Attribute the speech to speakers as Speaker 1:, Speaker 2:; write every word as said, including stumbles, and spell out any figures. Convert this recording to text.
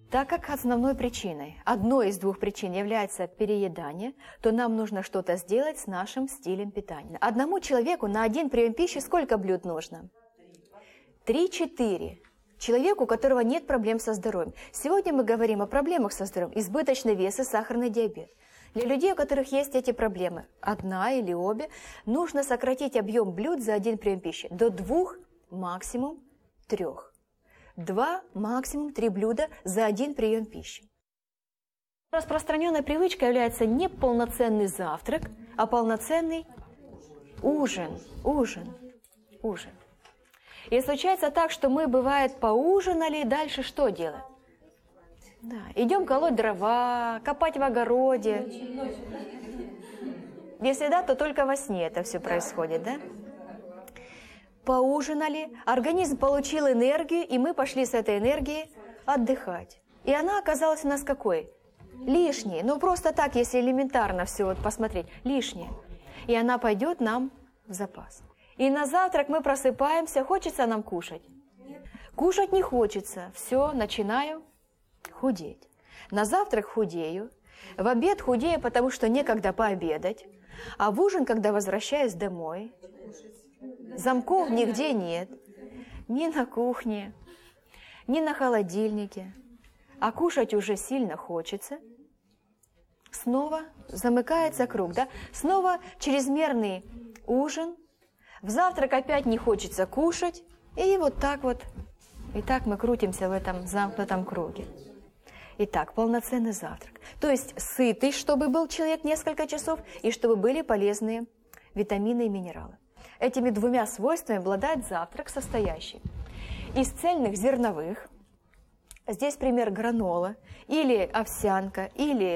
Speaker 1: Так как основной причиной, одной из двух причин является переедание, то нам нужно что-то сделать с нашим стилем питания. Одному человеку на один прием пищи сколько блюд нужно? три-четыре. Человеку, у которого нет проблем со здоровьем. Сегодня мы говорим о проблемах со здоровьем. Избыточный вес и сахарный диабет. Для людей, у которых есть эти проблемы, одна или обе, нужно сократить объем блюд за один прием пищи до двух, максимум трех. Два, максимум три блюда за один прием пищи. Распространенной привычкой является не полноценный завтрак, а полноценный ужин, ужин, ужин. И случается так, что мы, бывает, поужинали, и дальше что делаем? Да, идем колоть дрова, копать в огороде. Если да, то только во сне это все происходит, да? Поужинали, организм получил энергию, и мы пошли с этой энергией отдыхать. И она оказалась у нас какой? Лишней. Ну, просто так, если элементарно все вот посмотреть, лишнее. И она пойдет нам в запас. И на завтрак мы просыпаемся, хочется нам кушать? Кушать не хочется, все, начинаю худеть. На завтрак худею, в обед худею, потому что некогда пообедать, а в ужин, когда возвращаюсь домой, замков нигде нет, ни на кухне, ни на холодильнике, а кушать уже сильно хочется. Снова замыкается круг, да? Снова чрезмерный ужин, в завтрак опять не хочется кушать, и вот так вот, и так мы крутимся в этом замкнутом круге. Итак, полноценный завтрак. То есть сытый, чтобы был человек несколько часов, и чтобы были полезные витамины и минералы. Этими двумя свойствами обладает завтрак, состоящий из цельных зерновых, здесь пример гранола, или овсянка, или